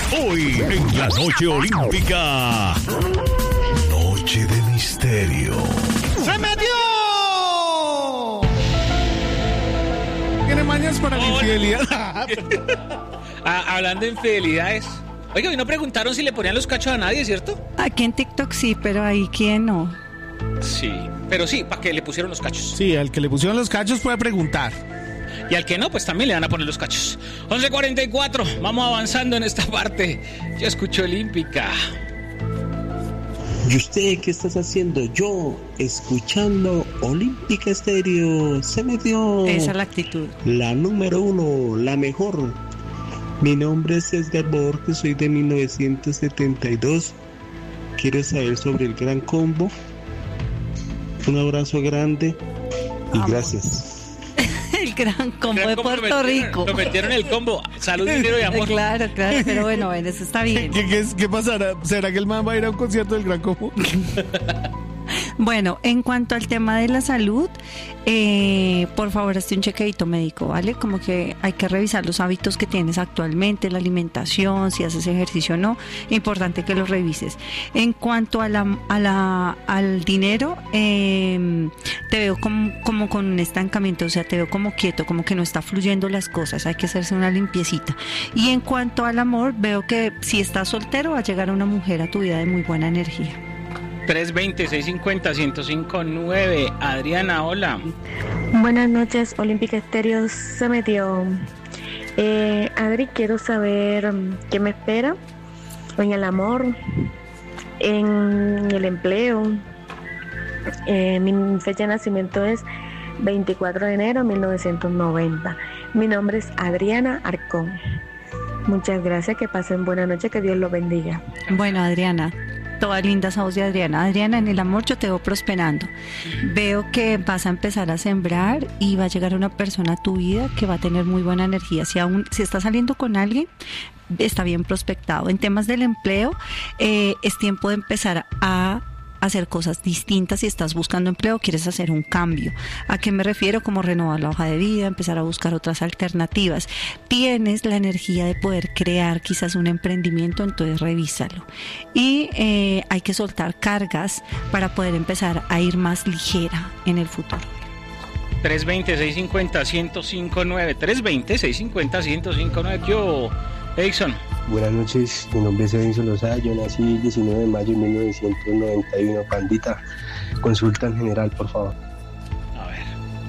Hoy en la noche olímpica. Noche de misterio. ¡Se metió! Tiene mañas para la infidelidad. Hablando de infidelidades. Oiga, hoy no preguntaron si le ponían los cachos a nadie, ¿cierto? Aquí en TikTok sí, pero ahí quién no. Sí, pero sí, para que le pusieron los cachos. Sí, al que le pusieron los cachos puede preguntar. Y al que no, pues también le van a poner los cachos. 11:44, vamos avanzando en esta parte. Yo escucho Olímpica. ¿Y usted qué estás haciendo? Yo, escuchando Olímpica Estéreo. Se metió. Esa es la actitud. La número 1, la mejor. Mi nombre es Edgar Borges, soy de 1972. Quiero saber sobre el Gran Combo. Un abrazo grande y gracias. El Gran Combo de Puerto Rico. Lo metieron en el combo. Salud, dinero y amor. Claro, pero bueno, eso está bien. ¿Qué pasará? ¿Será que el man va a ir a un concierto del Gran Combo? Bueno, en cuanto al tema de la salud, por favor, hazte un chequeito médico, ¿vale? Como que hay que revisar los hábitos que tienes actualmente, la alimentación, si haces ejercicio o no. Importante que los revises. En cuanto al dinero, te veo como con un estancamiento, o sea, te veo como quieto, como que no está fluyendo las cosas, hay que hacerse una limpiecita. Y en cuanto al amor, veo que si estás soltero va a llegar una mujer a tu vida de muy buena energía. 320-650-1059. Adriana, hola. Buenas noches, Olímpica Estéreo se metió. Adri, quiero saber qué me espera en el amor, en el empleo. Mi fecha de nacimiento es 24 de enero de 1990. Mi nombre es Adriana Arcón. Muchas gracias, que pasen buena noche, que Dios los bendiga. Bueno, Adriana, toda linda esa voz de Adriana. Adriana, en el amor yo te veo prosperando. Veo que vas a empezar a sembrar y va a llegar una persona a tu vida que va a tener muy buena energía. Si estás saliendo con alguien, está bien prospectado. En temas del empleo, es tiempo de empezar a hacer cosas distintas. Si estás buscando empleo, quieres hacer un cambio. ¿A qué me refiero? Como renovar la hoja de vida, empezar a buscar otras alternativas. Tienes la energía de poder crear quizás un emprendimiento, entonces revísalo. Y hay que soltar cargas para poder empezar a ir más ligera en el futuro. 320-650-1059. 320-650-1059. ¿Qué Edison? Buenas noches, mi nombre es Edison Lozada, yo nací el 19 de mayo de 1991, pandita. Consulta en general, por favor. A ver.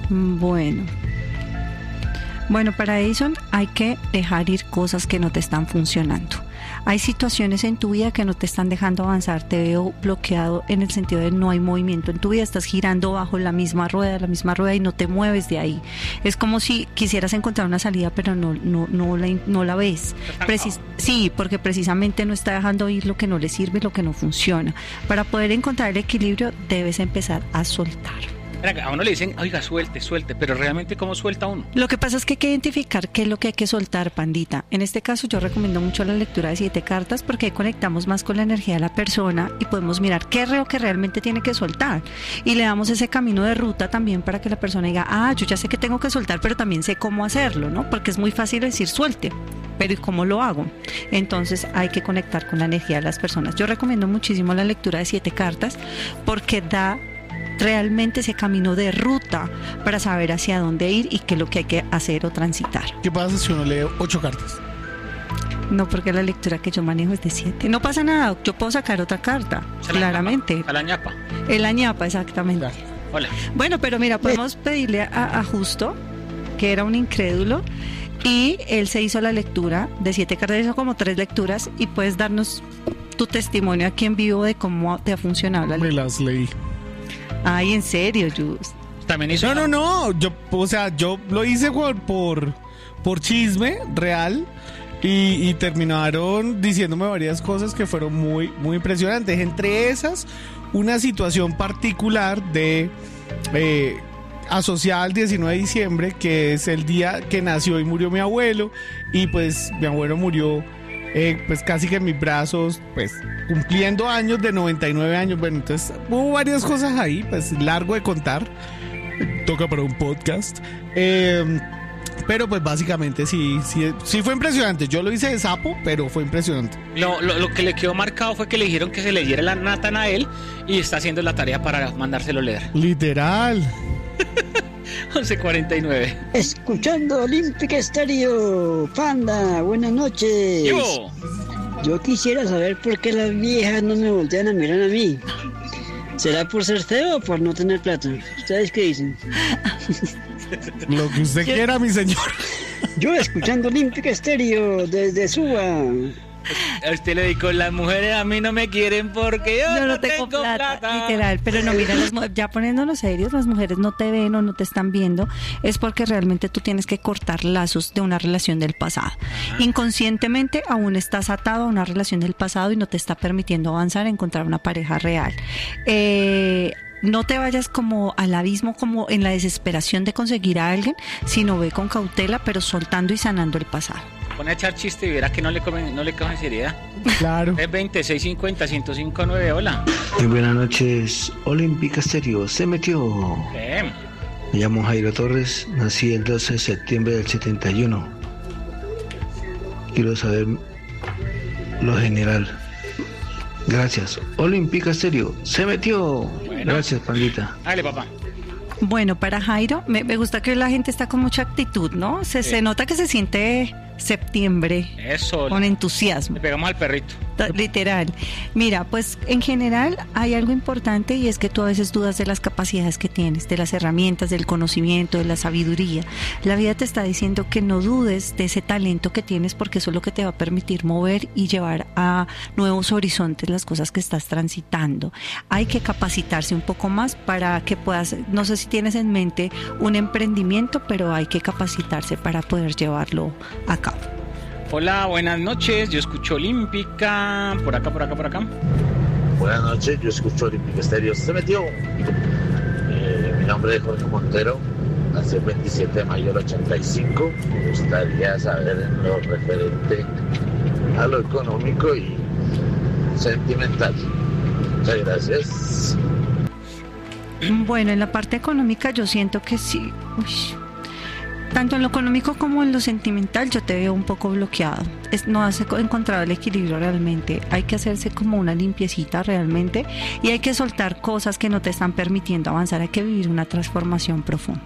Bueno, para Edison hay que dejar ir cosas que no te están funcionando. Hay situaciones en tu vida que no te están dejando avanzar. Te veo bloqueado en el sentido de no hay movimiento en tu vida. Estás girando bajo la misma rueda y no te mueves de ahí. Es como si quisieras encontrar una salida, pero no la ves. Sí, porque precisamente no está dejando ir lo que no le sirve, lo que no funciona. Para poder encontrar el equilibrio, debes empezar a soltar. A uno le dicen, oiga, suelte, pero realmente ¿cómo suelta uno? Lo que pasa es que hay que identificar qué es lo que hay que soltar, pandita. En este caso yo recomiendo mucho la lectura de 7 cartas porque ahí conectamos más con la energía de la persona y podemos mirar qué es lo que realmente tiene que soltar. Y le damos ese camino de ruta también para que la persona diga, yo ya sé que tengo que soltar, pero también sé cómo hacerlo, ¿no? Porque es muy fácil decir suelte, pero ¿y cómo lo hago? Entonces hay que conectar con la energía de las personas. Yo recomiendo muchísimo la lectura de 7 cartas porque da realmente ese camino de ruta para saber hacia dónde ir y qué es lo que hay que hacer o transitar. ¿Qué pasa si uno lee 8 cartas? No, porque la lectura que yo manejo es de 7. No pasa nada, yo puedo sacar otra carta, claramente. A la ñapa. El ñapa, exactamente. Claro. Hola. Bueno, pero mira, podemos pedirle a Justo, que era un incrédulo, y él se hizo la lectura de 7 cartas, hizo como 3 lecturas, y puedes darnos tu testimonio aquí en vivo de cómo te ha funcionado la lectura. Me las leí. Ay, ¿en serio, Just? También hizo. No. Yo lo hice por chisme real y terminaron diciéndome varias cosas que fueron muy, muy impresionantes. Entre esas, una situación particular asociada al 19 de diciembre, que es el día que nació y murió mi abuelo, y pues mi abuelo murió pues casi que en mis brazos, pues cumpliendo años de 99 años. Bueno, entonces hubo varias cosas ahí, pues largo de contar, toca para un podcast. Pero pues básicamente sí fue impresionante. Yo lo hice de sapo, pero fue impresionante. Lo que le quedó marcado fue que le dijeron que se leyera la Nathan a él y está haciendo la tarea para mandárselo leer. Literal. 11:49. Escuchando Olímpica Estéreo, Panda, buenas noches. Yo quisiera saber por qué las viejas no me voltean a mirar a mí. ¿Será por ser feo o por no tener plata? ¿Ustedes qué dicen? Lo que usted quiera, mi señor. Yo escuchando Olímpica Estéreo desde Suba. A usted le dijo, las mujeres a mí no me quieren porque yo no tengo plata. Literal, pero no, mira, ya poniéndonos serios, las mujeres no te ven o no te están viendo, es porque realmente tú tienes que cortar lazos de una relación del pasado. Inconscientemente aún estás atado a una relación del pasado y no te está permitiendo avanzar a encontrar una pareja real. No te vayas como al abismo, como en la desesperación de conseguir a alguien, sino ve con cautela, pero soltando y sanando el pasado. Pone a echar chiste y verá que no le cogen seriedad. Claro. 320-650-1059, hola. Muy buenas noches, Olímpica Estéreo, se metió. Me llamo Jairo Torres, nací el 12 de septiembre del 71. Quiero saber lo general. Gracias, Olímpica Estéreo, se metió. Bueno. Gracias, Pandita. Dale, papá. Bueno, para Jairo, me gusta que la gente está con mucha actitud, ¿no? Se nota que se siente septiembre. Eso. Con entusiasmo. Le pegamos al perrito. Literal. Mira, pues en general hay algo importante y es que tú a veces dudas de las capacidades que tienes, de las herramientas, del conocimiento, de la sabiduría. La vida te está diciendo que no dudes de ese talento que tienes porque eso es lo que te va a permitir mover y llevar a nuevos horizontes las cosas que estás transitando. Hay que capacitarse un poco más para que puedas, no sé si tienes en mente un emprendimiento, pero hay que capacitarse para poder llevarlo a cabo. Hola, buenas noches, yo escucho Olímpica, por acá. Buenas noches, yo escucho Olímpica Estéreo, se metió. Mi nombre es Jorge Montero, nací el 27 de mayo del 85. Me gustaría saber en lo referente a lo económico y sentimental. Muchas gracias. Bueno, en la parte económica yo siento que sí. Tanto en lo económico como en lo sentimental yo te veo un poco bloqueado. No has encontrado el equilibrio realmente. Hay que hacerse como una limpiecita realmente y hay que soltar cosas que no te están permitiendo avanzar. Hay que vivir una transformación profunda.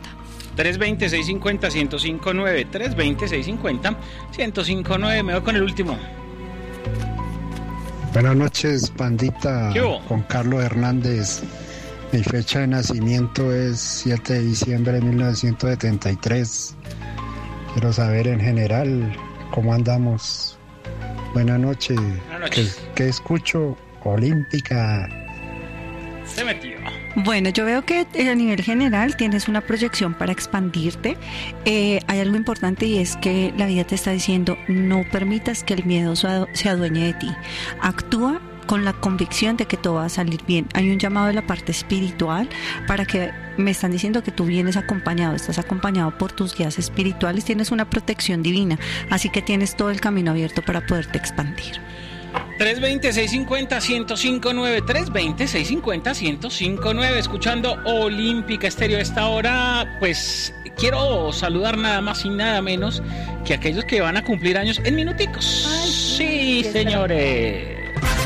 320-650-1059, 320-650-1059. Me voy con el último. Buenas noches, Pandita. Con Carlos Hernández. Mi fecha de nacimiento es 7 de diciembre de 1973. Quiero saber en general cómo andamos. Buenas noches. ¿Qué escucho? Olímpica. Se metió. Bueno, yo veo que a nivel general tienes una proyección para expandirte. Hay algo importante y es que la vida te está diciendo no permitas que el miedo se adueñe de ti. Actúa con la convicción de que todo va a salir bien. Hay un llamado de la parte espiritual para que me están diciendo que tú vienes acompañado, estás acompañado por tus guías espirituales, tienes una protección divina, así que tienes todo el camino abierto para poderte expandir. 320-650-1059, 320-650-1059, escuchando Olímpica Estéreo a esta hora. Pues quiero saludar nada más y nada menos que aquellos que van a cumplir años en minuticos. Ay, sí, señores.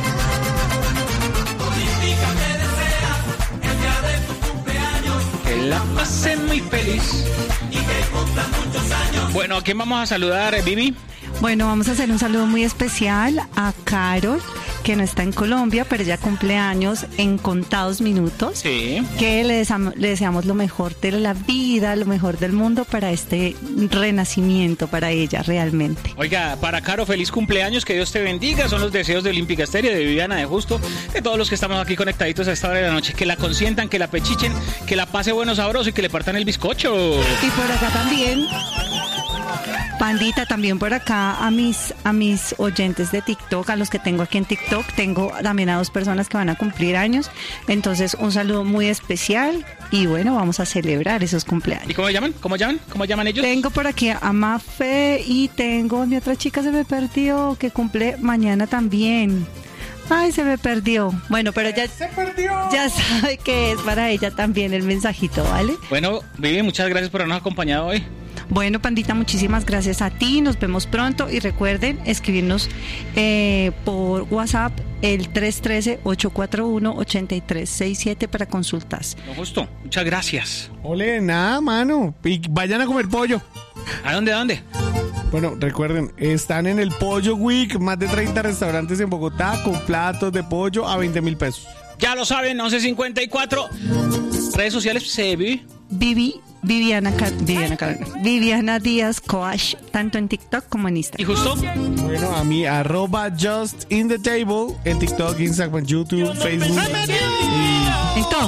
Que la pasen muy feliz y que cumplan muchos años. Bueno, ¿a quién vamos a saludar, Vivi? Bueno, vamos a hacer un saludo muy especial a Carol, que no está en Colombia, pero ella cumple años en contados minutos. Sí. Que le deseamos lo mejor de la vida, lo mejor del mundo para este renacimiento para ella realmente. Oiga, para Caro, feliz cumpleaños, que Dios te bendiga. Son los deseos de Olímpica Estéreo, de Viviana, de Justo, de todos los que estamos aquí conectaditos a esta hora de la noche. Que la consientan, que la pechichen, que la pase bueno, sabroso y que le partan el bizcocho. Y por acá también, Pandita, también por acá a mis oyentes de TikTok, a los que tengo aquí en TikTok, tengo también a 2 personas que van a cumplir años, entonces un saludo muy especial y bueno, vamos a celebrar esos cumpleaños. ¿Y cómo llaman? ¿Cómo llaman ellos? Tengo por aquí a Mafe y tengo, mi otra chica se me perdió, que cumple mañana también. Ay, se me perdió. Bueno, pero ya se perdió. Ya sabe que es para ella también el mensajito, ¿vale? Bueno, Vivi, muchas gracias por habernos acompañado hoy. Bueno, Pandita, muchísimas gracias a ti. Nos vemos pronto y recuerden escribirnos por WhatsApp el 313-841-8367 para consultas. No, justo. Muchas gracias. Ole, nada, mano. Y vayan a comer pollo. ¿A dónde? Bueno, recuerden, están en el Pollo Week, más de 30 restaurantes en Bogotá con platos de pollo a 20,000 pesos. Ya lo saben, 11:54. Redes sociales, Viviana Díaz Coach, tanto en TikTok como en Instagram. ¿Y justo? Bueno, a mí, @justinTheTable en TikTok, Instagram, YouTube, Facebook. En todo.